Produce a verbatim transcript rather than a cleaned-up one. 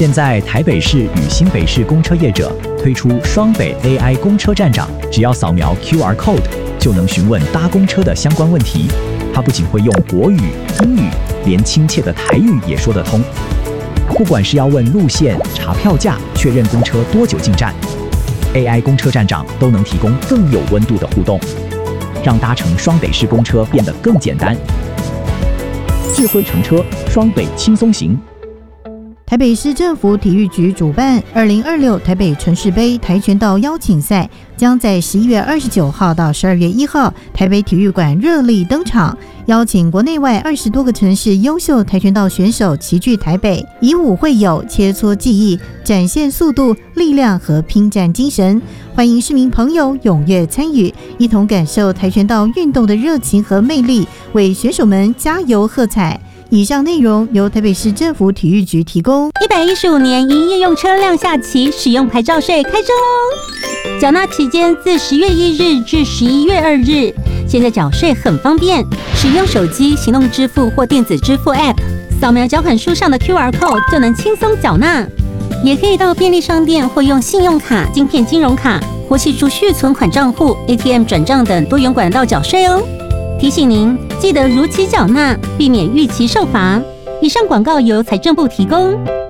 现在台北市与新北市公车业者推出双北 A I 公车站长，只要扫描 Q R code 就能询问搭公车的相关问题。他不仅会用国语、英语，连亲切的台语也说得通。不管是要问路线、查票价、确认公车多久进站， A I 公车站长都能提供更有温度的互动，让搭乘双北市公车变得更简单。智慧乘车，双北轻松行。 台北市政府体育局主办二零二六台北城市杯跆拳道邀请赛，将在十一月二十九号到十二月一号台北体育馆热力登场，邀请国内外二十多个城市优秀跆拳道选手齐聚台北，以武会友，切磋技艺，展现速度、力量和拼战精神。欢迎市民朋友踊跃参与，一同感受跆拳道运动的热情和魅力，为选手们加油喝彩。以上内容由台北市政府体育局提供。 一百一十五年营业用车辆下期使用牌照税开征喽！缴纳期间自十月一日至十一月二日。现在缴税很方便，使用手机、行动支付或电子支付 App， 扫描缴款书上的 Q R code 就能轻松缴纳。也可以到便利商店或用信用卡、晶片金融卡或系储蓄存款账户、A T M 转账等多元管道缴税哦。提醒您，记得如期缴纳，避免逾期受罚。以上广告由财政部提供。